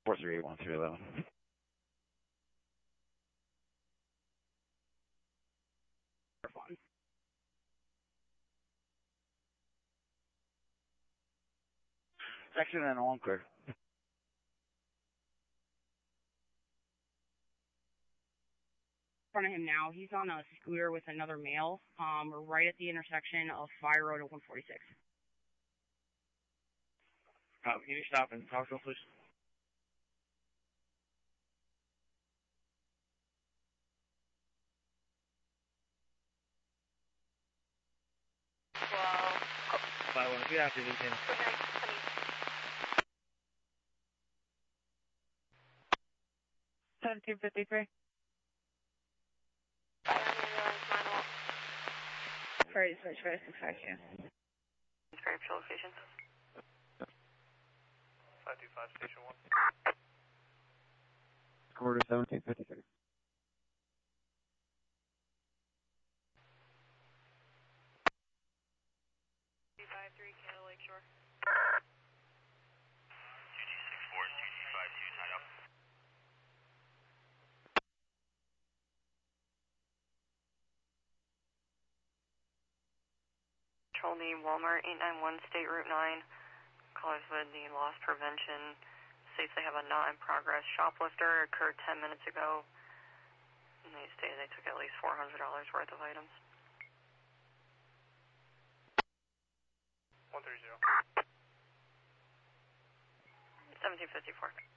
4381311. Section and all clear. In front of him now. He's on a scooter with another male. We're right at the intersection of Fire Road and 146. Can you stop and talk to him, please? Well, if you have to, you can. 1753. Friday, switch for 652. Describe your location. 525 Station 1. Quarter 1753. 253 Canada Lake Shore. 2264, 2252, tied up. Control name Walmart 891 State Route 9. Callers would need loss prevention. States they have a not in progress shoplifter occurred 10 minutes ago. And they stated they took at least $400 worth of items. 130. 1754.